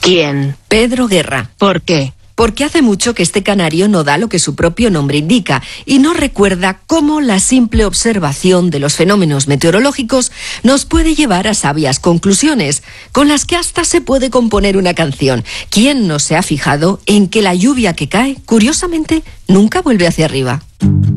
¿Quién? Pedro Guerra. ¿Por qué? Porque hace mucho que este canario no da lo que su propio nombre indica y no recuerda cómo la simple observación de los fenómenos meteorológicos nos puede llevar a sabias conclusiones, con las que hasta se puede componer una canción. ¿Quién no se ha fijado en que la lluvia que cae, curiosamente, nunca vuelve hacia arriba?